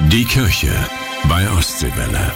Die Kirche bei Ostseewelle.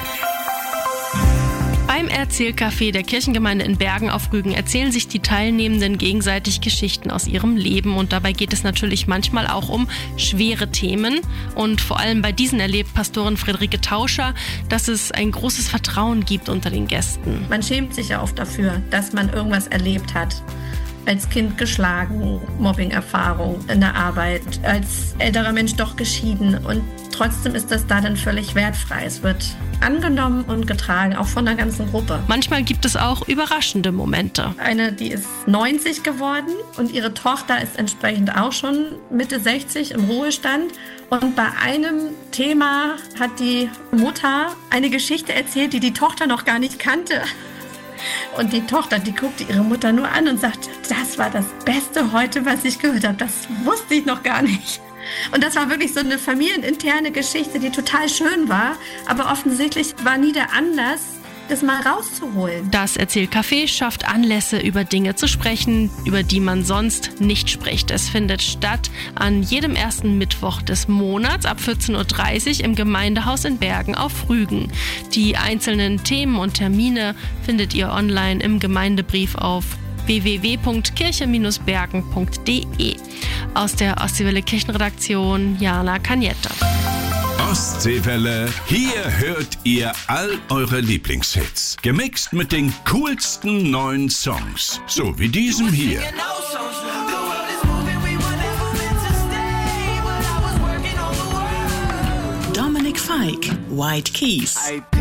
Beim Erzählcafé der Kirchengemeinde in Bergen auf Rügen erzählen sich die Teilnehmenden gegenseitig Geschichten aus ihrem Leben. Und dabei geht es natürlich manchmal auch um schwere Themen. Und vor allem bei diesen erlebt Pastorin Friederike Tauscher, dass es ein großes Vertrauen gibt unter den Gästen. Man schämt sich ja oft dafür, dass man irgendwas erlebt hat. Als Kind geschlagen, Mobbing-Erfahrung in der Arbeit, als älterer Mensch doch geschieden. Und trotzdem ist das da dann völlig wertfrei. Es wird angenommen und getragen, auch von der ganzen Gruppe. Manchmal gibt es auch überraschende Momente. Eine, die ist 90 geworden und ihre Tochter ist entsprechend auch schon Mitte 60 im Ruhestand. Und bei einem Thema hat die Mutter eine Geschichte erzählt, die die Tochter noch gar nicht kannte. Und die Tochter, die guckte ihre Mutter nur an und sagte, das war das Beste heute, was ich gehört habe. Das wusste ich noch gar nicht. Und das war wirklich so eine familieninterne Geschichte, die total schön war. Aber offensichtlich war nie der Anlass, das mal rauszuholen. Das Erzählcafé schafft Anlässe, über Dinge zu sprechen, über die man sonst nicht spricht. Es findet statt an jedem ersten Mittwoch des Monats ab 14.30 Uhr im Gemeindehaus in Bergen auf Rügen. Die einzelnen Themen und Termine findet ihr online im Gemeindebrief auf www.kirche-bergen.de. Aus der Ostseewelle Kirchenredaktion Jana Cagnetta. Ostseewelle, hier hört ihr all eure Lieblingshits. Gemixt mit den coolsten neuen Songs. So wie diesem hier. Dominic Fike, White Keys.